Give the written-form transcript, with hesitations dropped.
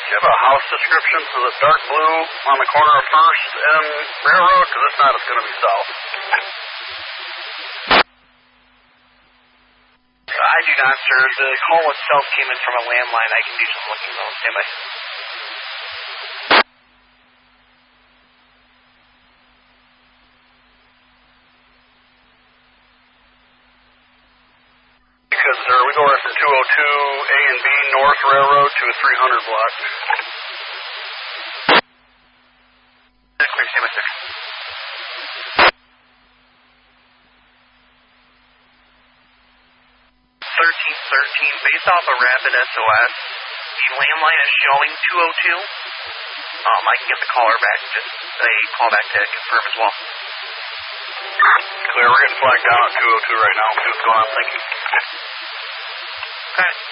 Do you have a house description for the dark blue on the corner of First and Railroad? Because if not, it's going to be south. I do not, sir. The call itself came in from a landline. I can do some looking, though. Stand by. Because, sir, we go right from 202 A and B North Railroad to a 300 block. Clear, stand by, sir. 1313, based off of Rapid SOS, the landline is showing 202. I can get the caller back, just a call back to confirm as well. Clear, we're getting flagged down at 202 right now. See what's going on. Thank you. Okay.